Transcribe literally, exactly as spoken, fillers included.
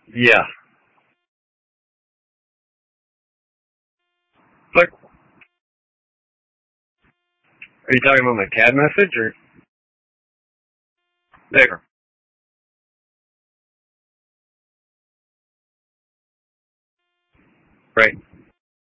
Yeah. Like, are you talking about my C A D message or there? Right.